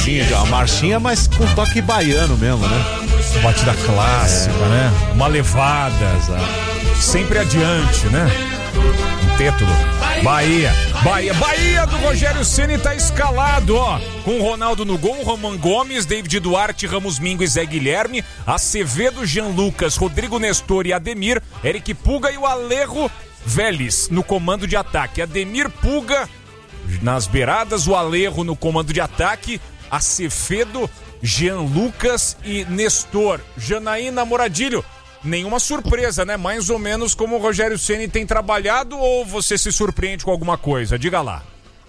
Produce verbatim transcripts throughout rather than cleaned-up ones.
marchinha, a marchinha, mas com toque baiano mesmo, né? Batida clássica, é. né? Uma levada. Exato. Sempre adiante, né? Um título. Bahia, Bahia, Bahia do Rogério Ceni tá escalado, ó. Com Ronaldo no gol, Roman Gomes, David Duarte, Ramos Mingo e Zé Guilherme, Acevedo, Jean Lucas, Rodrigo Nestor e Ademir, Eric Puga e o Alejo Vélez no comando de ataque. Ademir, Puga nas beiradas, o Alejo no comando de ataque, Acevedo, Jean Lucas e Nestor. Janaína Moradilho, nenhuma surpresa, né? Mais ou menos como o Rogério Ceni tem trabalhado, ou você se surpreende com alguma coisa? Diga lá.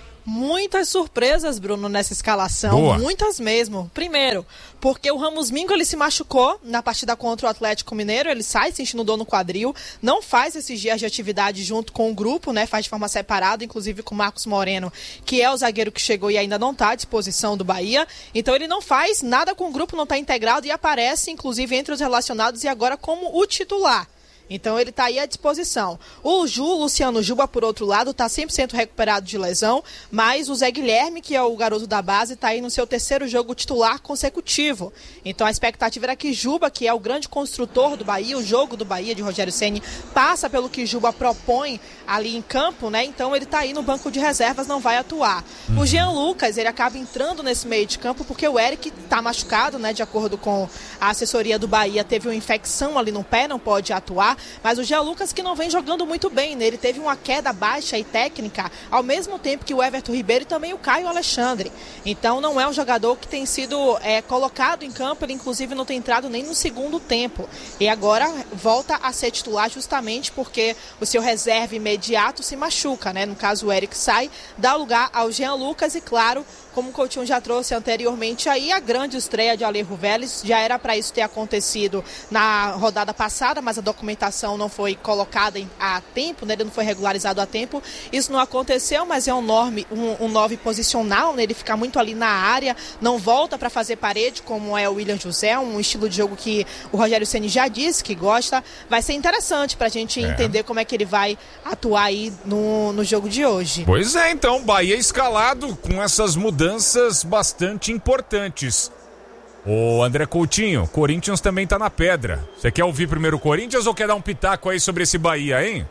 Muitas surpresas, Bruno, nessa escalação. Boa. Muitas mesmo. Primeiro, porque o Ramos Mingo, ele se machucou na partida contra o Atlético Mineiro. Ele sai sentindo dor no quadril. Não faz esses dias de atividade junto com o grupo, né? Faz de forma separada, inclusive com o Marcos Moreno, que é o zagueiro que chegou e ainda não está à disposição do Bahia. Então ele não faz nada com o grupo, não está integrado e aparece, inclusive, entre os relacionados e agora como o titular. Então ele está aí à disposição. O Ju, Luciano Juba, por outro lado, está cem por cento recuperado de lesão, mas o Zé Guilherme, que é o garoto da base, está aí no seu terceiro jogo titular consecutivo. Então a expectativa era que Juba, que é o grande construtor do Bahia, o jogo do Bahia de Rogério Ceni, passa pelo que Juba propõe ali em campo, né? Então ele está aí no banco de reservas, não vai atuar. O Jean Lucas, ele acaba entrando nesse meio de campo porque o Eric está machucado, né? De acordo com a assessoria do Bahia, teve uma infecção ali no pé, não pode atuar. Mas o Jean Lucas, que não vem jogando muito bem, né? Ele teve uma queda baixa e técnica, ao mesmo tempo que o Everton Ribeiro e também o Caio Alexandre. Então não é um jogador que tem sido é, colocado em campo, ele inclusive não tem entrado nem no segundo tempo. E agora volta a ser titular justamente porque o seu reserva imediato se machuca, né? No caso o Eric sai, dá lugar ao Jean Lucas e claro, como o Coutinho já trouxe anteriormente, aí a grande estreia de Alejo Vélez, já era para isso ter acontecido na rodada passada, mas a documentação não foi colocada em, a tempo, né? Ele não foi regularizado a tempo, isso não aconteceu, mas é um nove um, um nove posicional, né? Ele fica muito ali na área, não volta para fazer parede, como é o William José, um estilo de jogo que o Rogério Ceni já disse que gosta. Vai ser interessante para a gente é. entender como é que ele vai atuar aí no, no jogo de hoje. Pois é, então, Bahia escalado com essas mudanças bastante importantes. Ô André Coutinho, Corinthians também tá na pedra. Você quer ouvir primeiro o Corinthians ou quer dar um pitaco aí sobre esse Bahia, hein?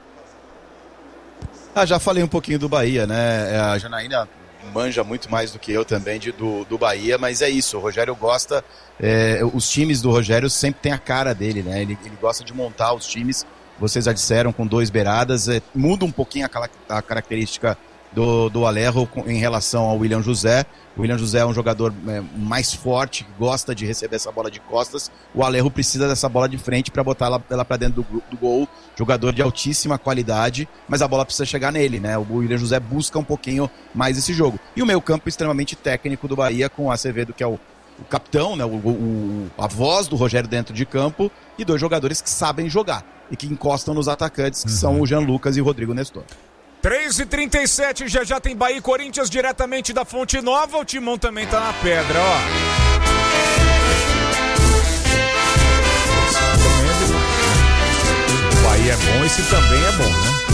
Ah, já falei um pouquinho do Bahia, né? A Janaína manja muito mais do que eu também de, do, do Bahia, mas é isso, o Rogério gosta, é, os times do Rogério sempre tem a cara dele, né? Ele, ele gosta de montar os times, vocês já disseram, com dois beiradas, é, muda um pouquinho a, a característica do, do Alejo em relação ao William José. O William José é um jogador é, mais forte, que gosta de receber essa bola de costas. O Alejo precisa dessa bola de frente para botar ela, ela para dentro do, do gol. Jogador de altíssima qualidade, mas a bola precisa chegar nele, né? O William José busca um pouquinho mais esse jogo. E o meio campo extremamente técnico do Bahia, com o Acevedo, que é o, o capitão, né? o, o, a voz do Rogério dentro de campo, e dois jogadores que sabem jogar e que encostam nos atacantes, que uhum. são o Jean Lucas e o Rodrigo Nestor. três e trinta e sete, já já tem Bahia e Corinthians diretamente da Fonte Nova. O Timão também tá na pedra, ó. O Bahia é bom, esse também é bom, né?